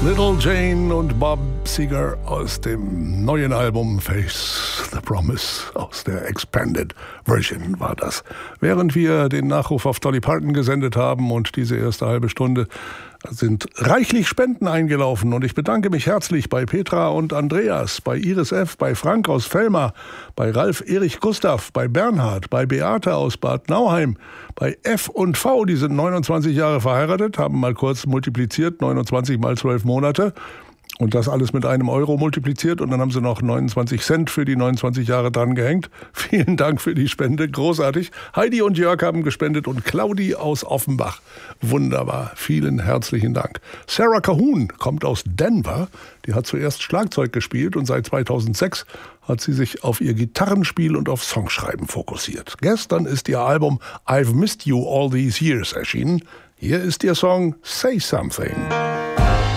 Little Jane und Bob Seger aus dem neuen Album Face the Promise, aus der Expanded Version war das. Während wir den Nachruf auf Dolly Parton gesendet haben und diese erste halbe Stunde sind reichlich Spenden eingelaufen und ich bedanke mich herzlich bei Petra und Andreas, bei Iris F., bei Frank aus Velmar, bei Ralf Erich Gustav, bei Bernhard, bei Beate aus Bad Nauheim, bei F und V, die sind 29 Jahre verheiratet, haben mal kurz multipliziert, 29 mal 12 Monate. Und das alles mit einem Euro multipliziert und dann haben sie noch 29 Cent für die 29 Jahre dran gehängt. Vielen Dank für die Spende, großartig. Heidi und Jörg haben gespendet und Claudi aus Offenbach. Wunderbar, vielen herzlichen Dank. Sarah Cahoon kommt aus Denver. Die hat zuerst Schlagzeug gespielt und seit 2006 hat sie sich auf ihr Gitarrenspiel und auf Songschreiben fokussiert. Gestern ist ihr Album I've Missed You All These Years erschienen. Hier ist ihr Song Say Something.